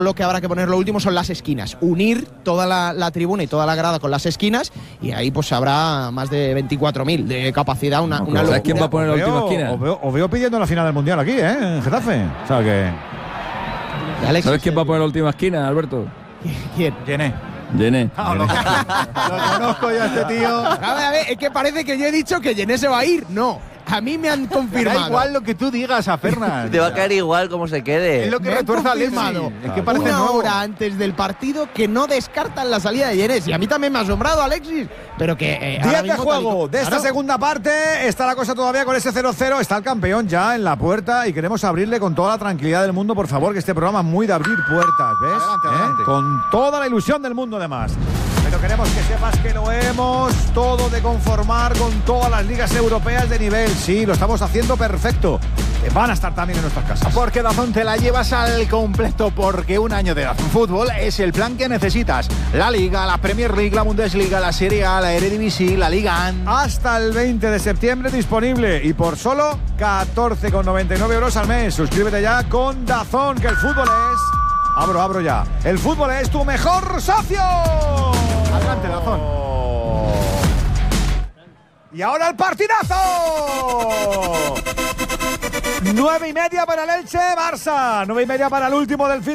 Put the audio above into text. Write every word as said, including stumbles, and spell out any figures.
Lo que habrá que poner lo último son las esquinas, unir toda la, la tribuna y toda la grada con las esquinas, y ahí pues habrá más de veinticuatro mil de capacidad, una, No, una ¿sabes locura. quién va a poner la Os última veo- esquina? Os veo, os veo pidiendo la final del Mundial aquí, ¿eh? En Getafe. O sea que… Alexis, ¿Sabes quién va a poner la última esquina, Alberto? ¿quién? Llené. Llené. No, lo, lo conozco yo a este tío. A ver, a ver, es que parece que yo he dicho que Yené se va a ir. No, a mí me han confirmado. Da igual lo que tú digas a Fernan. Te va a caer igual como se quede. Es lo que Me han retuerce a Alexis. confirmado Es que parece una nuevo. hora antes del partido que no descartan la salida de Yené. Y a mí también me ha asombrado, Alexis, pero que eh, ahora Diez de mismo, tal y juego como- de esta Claro. segunda parte. Está la cosa todavía con ese cero cero. Está el campeón ya en la puerta y queremos abrirle con toda la tranquilidad del mundo, por favor, que este programa es muy de abrir puertas, ¿ves? Adelante, ¿Eh? adelante. Con toda la ilusión del mundo, además. Pero queremos que sepas que lo hemos todo de conformar con todas las ligas europeas de nivel. Sí, lo estamos haciendo perfecto. Que van a estar también en nuestras casas. Porque Dazón te la llevas al completo, porque un año de Dazón Fútbol es el plan que necesitas. La Liga, la Premier League, la Bundesliga, la Serie A, la Eredivisie, la Liga A N. Hasta el veinte de septiembre disponible y por solo catorce con noventa y nueve euros al mes. Suscríbete ya con Dazón, que el fútbol es… Abro, abro ya. El fútbol es tu mejor socio. Adelante, Dazón. Y ahora el partidazo. Nueve y media para el Elche, Barça. Nueve y media para el último del fin.